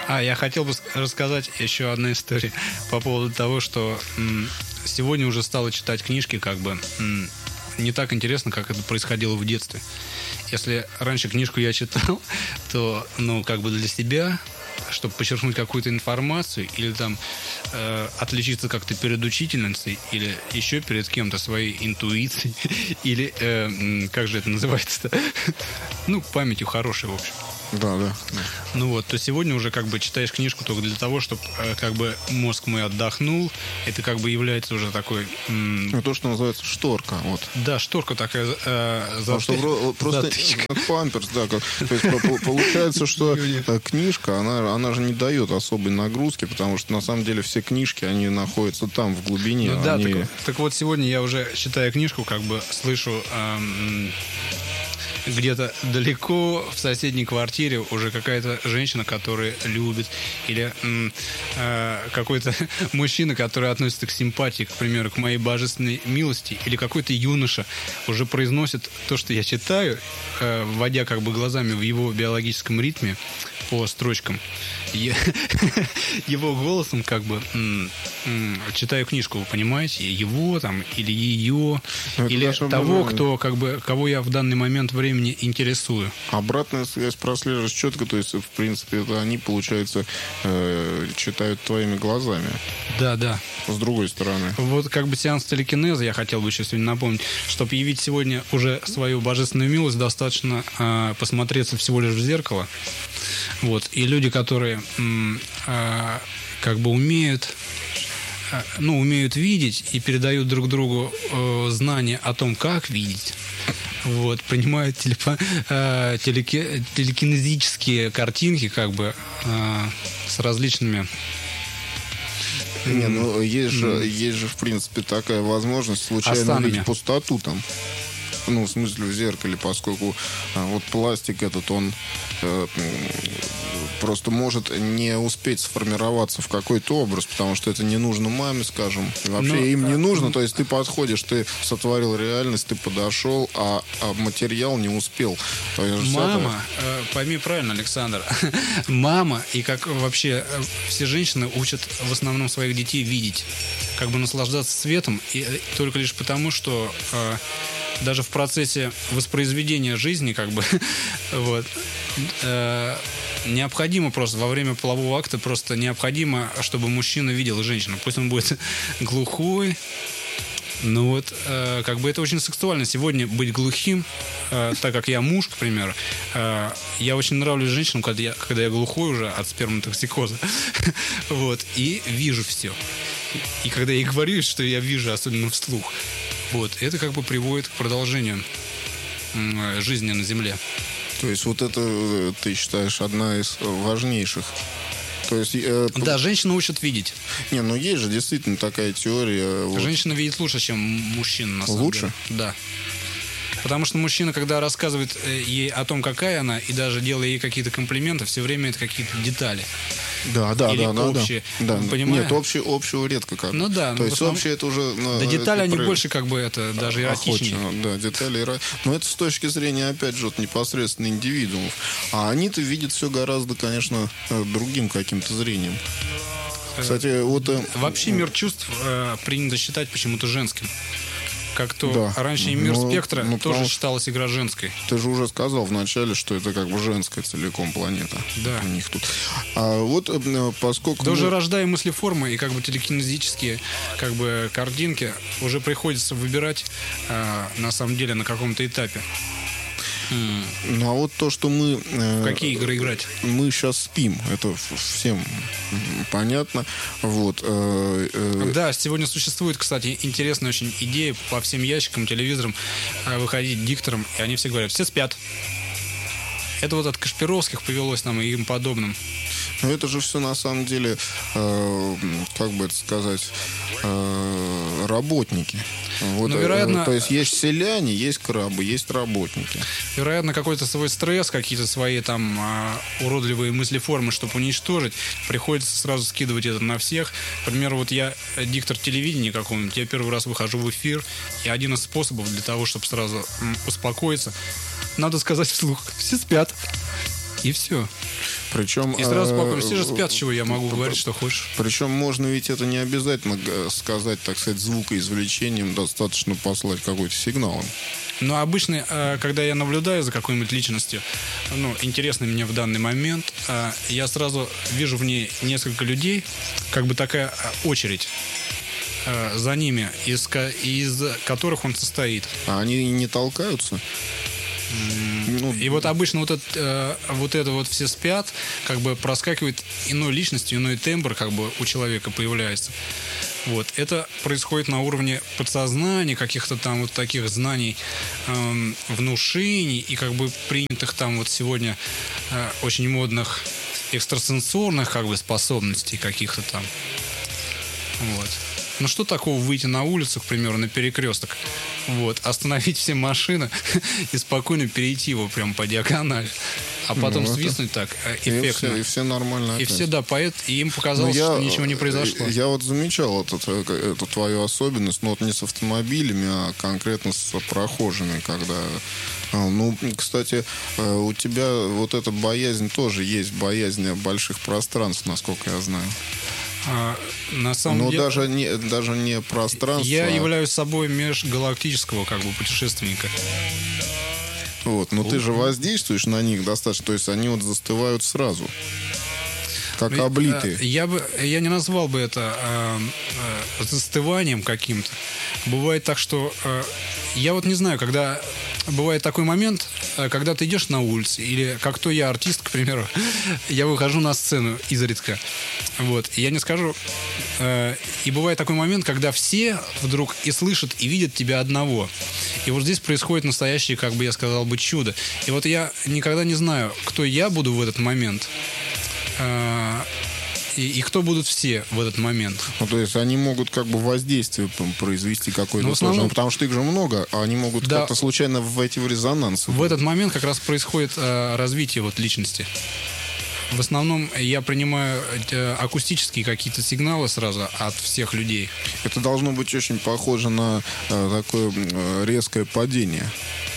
Я хотел бы рассказать еще одну историю по поводу того, что сегодня уже стало читать книжки как бы не так интересно, как это происходило в детстве. Если раньше книжку я читал, то, как бы для себя, чтобы подчеркнуть какую-то информацию или там отличиться как-то перед учительницей или еще перед кем-то своей интуицией или, как же это называется-то? Памятью хорошей, в общем. Да. То сегодня уже как бы читаешь книжку только для того, чтобы как бы мозг мой отдохнул. Это как бы является уже такой... То, что называется шторка. Вот. Да, шторка такая просто как памперс, да. То есть получается, что книжка, она же не дает особой нагрузки, потому что на самом деле все книжки, они находятся там, в глубине. Так вот сегодня я уже, читая книжку, как бы слышу... где-то далеко в соседней квартире уже какая-то женщина, которая любит, или какой-то мужчина, который относится к симпатии, к примеру, к моей божественной милости, или какой-то юноша уже произносит то, что я читаю, вводя как бы глазами в его биологическом ритме по строчкам. Его голосом как бы читаю книжку, вы понимаете, его там или ее, или того, кого я в данный момент времени интересую. Обратная связь прослеживаешь четко, то есть в принципе это они, получается, читают твоими глазами. Да. С другой стороны. Вот как бы сеанс телекинеза я хотел бы еще сегодня напомнить, чтобы явить сегодня уже свою божественную милость, достаточно посмотреться всего лишь в зеркало. Вот. И люди, которые как бы умеют видеть и передают друг другу знания о том, как видеть. Вот, принимают телекинезические картинки, как бы с различными. Есть же, в принципе, такая возможность случайно увидеть пустоту там. В смысле, в зеркале, поскольку вот пластик этот, он просто может не успеть сформироваться в какой-то образ, потому что это не нужно маме, скажем. Вообще им не нужно, то есть ты подходишь, ты сотворил реальность, ты подошел, а материал не успел. Мама, пойми правильно, Александр, мама и как вообще все женщины учат в основном своих детей видеть, как бы наслаждаться светом, и только лишь потому, что даже в процессе воспроизведения жизни, как бы, вот, необходимо просто во время полового акта просто необходимо, чтобы мужчина видел женщину. Пусть он будет глухой. Как бы это очень сексуально сегодня быть глухим, так как я муж, к примеру. Я очень нравлюсь женщинам, когда я глухой уже от сперматоксикоза. Вот, и вижу все. И когда я говорю, что я вижу, особенно вслух, вот, это как бы приводит к продолжению жизни на Земле. То есть вот это, ты считаешь, одна из важнейших. То есть, да, женщина учат видеть. Есть же действительно такая теория. Женщина видит лучше, чем мужчина, на самом деле. Да. Потому что мужчина, когда рассказывает ей о том, какая она, и даже делая ей какие-то комплименты, все время это какие-то детали. Да. Общие. Нет, общего редко как. То есть общее это уже... Да, детали, они больше как бы это даже эротичнее. Да, детали. Но это с точки зрения, опять же, непосредственно индивидуумов. А они-то видят все гораздо, конечно, другим каким-то зрением. Кстати, вообще мир чувств принято считать почему-то женским. Как-то раньше и мир спектра тоже считалась игра женской. Ты же уже сказал вначале, что это как бы женская целиком планета. Да. У них тут. А вот поскольку... Да уже рождая мыслеформы и как бы телекинезические как бы картинки уже приходится выбирать на самом деле на каком-то этапе. А вот то, что мы... В какие игры играть? Мы сейчас спим. Это всем понятно. Вот. Да, сегодня существует, кстати, интересная очень идея по всем ящикам, телевизорам выходить диктором, и они все говорят, все спят. Это вот от Кашпировских повелось нам и им подобным. Но это же все на самом деле, как бы это сказать, работники. Вот, вероятно, то есть есть селяне, есть крабы, есть работники. Вероятно, какой-то свой стресс, какие-то свои там уродливые мыслеформы, чтобы уничтожить, приходится сразу скидывать это на всех. К примеру, вот я диктор телевидения какого-нибудь, я первый раз выхожу в эфир, и один из способов для того, чтобы сразу успокоиться, надо сказать вслух: все спят. И все. Причем, и сразу спокойно. Все же спят, чего я могу говорить, что хочешь. Причем можно ведь это не обязательно сказать, так сказать, звукоизвлечением, достаточно послать какой-то сигнал. Но обычно, когда я наблюдаю за какой-нибудь личностью, интересной мне в данный момент, я сразу вижу в ней несколько людей, как бы такая очередь за ними, из которых он состоит. А они не толкаются? И вот обычно вот это вот все спят, как бы проскакивает иной личностью, иной тембр как бы у человека появляется. Вот. Это происходит на уровне подсознания, каких-то там вот таких знаний, внушений и как бы принятых там вот сегодня очень модных экстрасенсорных как бы способностей каких-то там. Вот. Ну что такого выйти на улицу, к примеру, на перекресток, вот, остановить все машины и спокойно перейти его прям по диагонали, а потом свистнуть так эффектно. И все нормально. И все, да, и им показалось, что ничего не произошло. Я вот замечал эту твою особенность, но вот не с автомобилями, а конкретно с прохожими, когда... кстати, у тебя вот эта боязнь тоже есть, боязнь больших пространств, насколько я знаю. На самом деле, даже не пространство. Я являюсь собой межгалактического как бы путешественника. Вот, но ты же воздействуешь на них достаточно, то есть они вот застывают сразу, как облитые. Я не назвал бы это застыванием каким-то. Бывает так, что я вот не знаю, когда бывает такой момент, когда ты идешь на улице, или как то я артист, к примеру, я выхожу на сцену изредка. Вот, и я не скажу. И бывает такой момент, когда все вдруг и слышат, и видят тебя одного. И вот здесь происходит настоящее, как бы я сказал бы, чудо. И вот я никогда не знаю, кто я буду в этот момент. И кто будут все в этот момент. То есть они могут как бы воздействие произвести какое-то основном... потому что их же много, а они могут как-то случайно войти в резонанс. В этот момент как раз происходит развитие вот личности. В основном я принимаю акустические какие-то сигналы сразу от всех людей. Это должно быть очень похоже на такое резкое падение.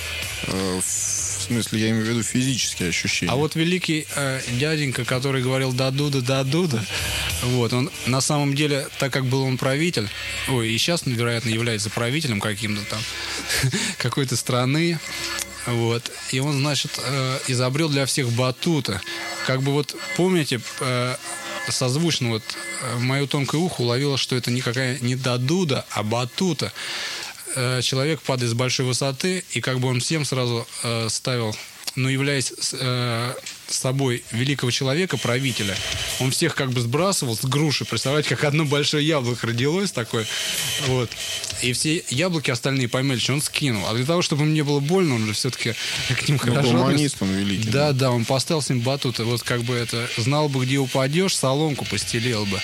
В смысле, я имею в виду физические ощущения. А вот великий дяденька, который говорил «да-дуда», вот, он на самом деле, так как был он правитель, и сейчас, вероятно, является правителем каким-то там какой-то страны, вот, и он, значит, изобрел для всех батута. Как бы вот, помните, созвучно вот мое тонкое ухо уловило, что это никакая не «да-дуда», а батута. Человек падает с большой высоты, и как бы он всем сразу ставил, являясь собой великого человека, правителя, он всех как бы сбрасывал с груши, представляете, как одно большое яблоко родилось такое, вот, и все яблоки остальные помельче он скинул, а для того, чтобы им не было больно, он же все-таки к ним хорошо... Гуманист он великий. Да, он поставил с ним батут, и вот как бы это, знал бы, где упадешь, соломку постелил бы.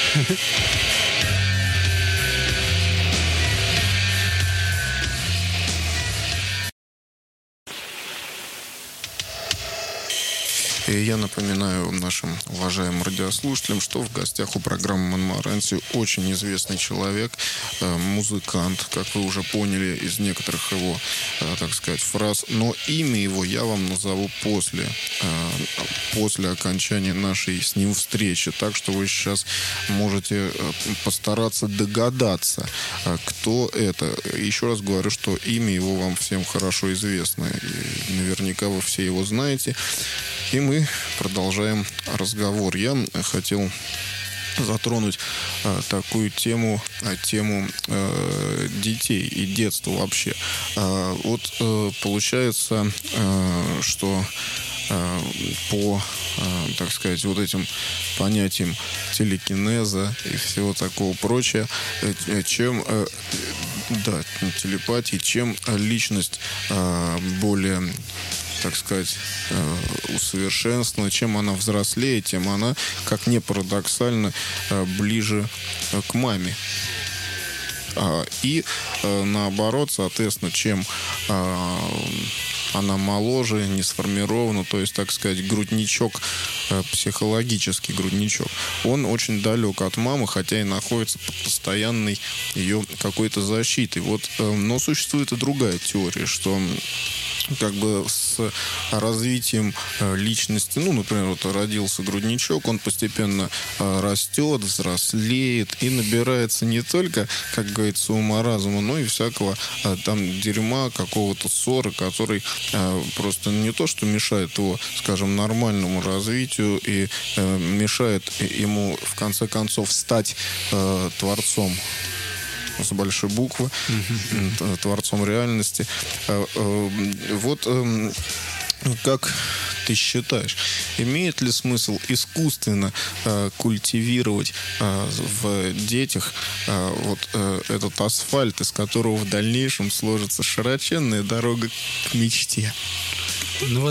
И я напоминаю нашим уважаемым радиослушателям, что в гостях у программы «Монмаранси» очень известный человек, музыкант, как вы уже поняли из некоторых его, так сказать, фраз. Но имя его я вам назову после окончания нашей с ним встречи. Так что вы сейчас можете постараться догадаться, кто это. Еще раз говорю, что имя его вам всем хорошо известно. И наверняка вы все его знаете. И мы продолжаем разговор. Я хотел затронуть такую тему детей и детства вообще. Получается, что по, так сказать, вот этим понятиям телекинеза и всего такого прочего, телепатии, чем личность более, так сказать, усовершенствована, чем она взрослее, тем она, как ни парадоксально, ближе к маме. И наоборот, соответственно, чем она моложе, не сформирована, то есть, так сказать, грудничок, психологический грудничок, он очень далек от мамы, хотя и находится под постоянной ее какой-то защитой. Но существует и другая теория, что как бы с развитием личности. Ну, например, вот родился грудничок, он постепенно растет, взрослеет и набирается не только, как говорится, ума-разума, но и всякого там дерьма, какого-то ссора, который просто не то, что мешает его, скажем, нормальному развитию и мешает ему, в конце концов, стать творцом с большой буквы, творцом реальности. Вот как ты считаешь, имеет ли смысл искусственно культивировать в детях этот асфальт, из которого в дальнейшем сложится широченная дорога к мечте? Ну